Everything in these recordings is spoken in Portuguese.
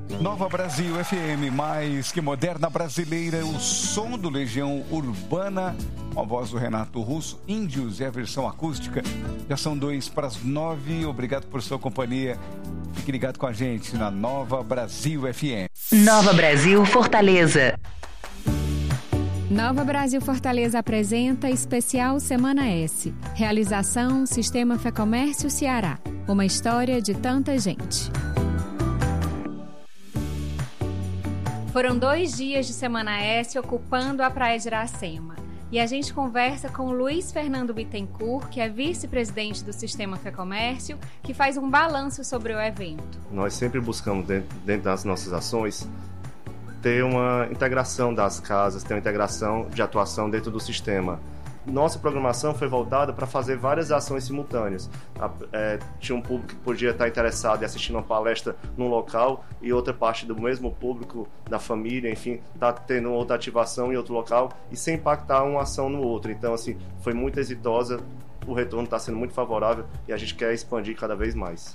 Nova Brasil FM, mais que moderna brasileira, o som do Legião Urbana, com a voz do Renato Russo, Índios e a versão acústica. Já são 8:02. Obrigado por sua companhia. Fique ligado com a gente na Nova Brasil FM. Nova Brasil Fortaleza. Nova Brasil Fortaleza apresenta especial Semana S. Realização Sistema Fecomércio Ceará. Uma história de tanta gente. Foram 2 dias de Semana S ocupando a Praia de Iracema. E a gente conversa com o Luiz Fernando Bittencourt, que é vice-presidente do Sistema Fecomércio, que faz um balanço sobre o evento. Nós sempre buscamos, dentro das nossas ações, ter uma integração das casas, ter uma integração de atuação dentro do sistema. Nossa programação foi voltada para fazer várias ações simultâneas. Tinha um público que podia estar interessado em assistir uma palestra num local e outra parte do mesmo público, da família, enfim, está tendo outra ativação em outro local e sem impactar uma ação no outro. Então, assim, foi muito exitosa, o retorno está sendo muito favorável e a gente quer expandir cada vez mais.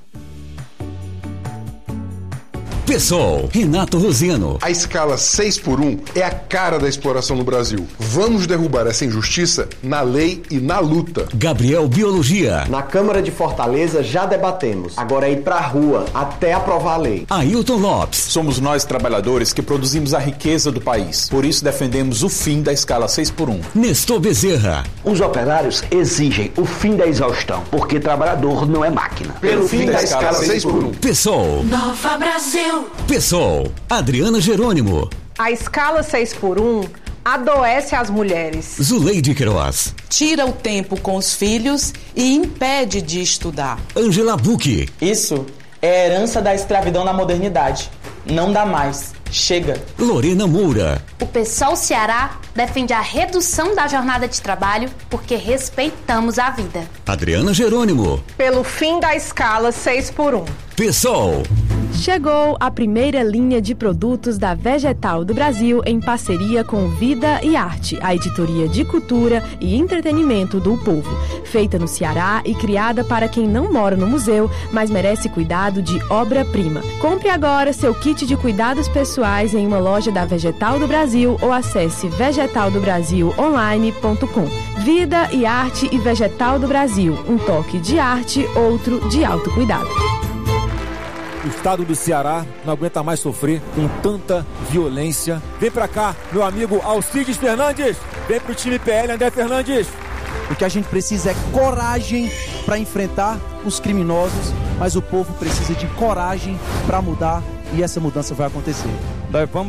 Pessoal, Renato Rosino. A escala 6x1 é a cara da exploração no Brasil. Vamos derrubar essa injustiça na lei e na luta. Gabriel Biologia. Na Câmara de Fortaleza já debatemos. Agora é ir pra rua até aprovar a lei. Ailton Lopes. Somos nós, trabalhadores, que produzimos a riqueza do país. Por isso defendemos o fim da escala 6x1. Nestor Bezerra. Os operários exigem o fim da exaustão, porque trabalhador não é máquina. Pelo fim da escala 6x1. Pessoal. Nova Brasil. Pessoal, Adriana Jerônimo. A escala 6x1 adoece as mulheres. Zuleide Queiroz. Tira o tempo com os filhos e impede de estudar. Angela Bucchi. Isso é herança da escravidão na modernidade. Não dá mais. Chega. Lorena Moura. O PSOL Ceará defende a redução da jornada de trabalho porque respeitamos a vida. Adriana Jerônimo. Pelo fim da escala 6x1. PSOL. Chegou a primeira linha de produtos da Vegetal do Brasil em parceria com Vida e Arte, a editoria de cultura e entretenimento do povo. Feita no Ceará e criada para quem não mora no museu, mas merece cuidado de obra-prima. Compre agora seu kit de cuidados pessoais em uma loja da Vegetal do Brasil ou acesse vegetaldobrasilonline.com. Vida e Arte e Vegetal do Brasil. Um toque de arte, outro de autocuidado. O estado do Ceará não aguenta mais sofrer com tanta violência. Vem pra cá, meu amigo Alcides Fernandes. Vem pro time PL, André Fernandes. O que a gente precisa é coragem para enfrentar os criminosos, mas o povo precisa de coragem para mudar e essa mudança vai acontecer. Nós vamos